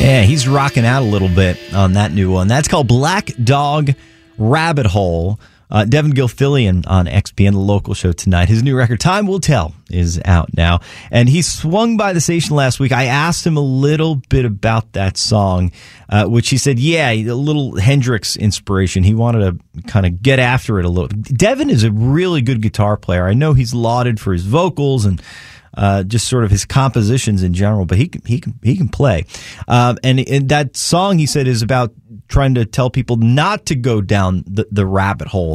Yeah, he's rocking out a little bit on that new one. That's called Black Dog Rabbit Hole. Devin Gilfillian on XPN, the local show tonight. His new record, Time Will Tell, is out now. And he swung by the station last week. I asked him a little bit about that song, which he said, yeah, a little Hendrix inspiration. He wanted to kind of get after it a little. Devin is a really good guitar player. I know he's lauded for his vocals and just sort of his compositions in general, but he can play. And that song, he said, is about trying to tell people not to go down the rabbit hole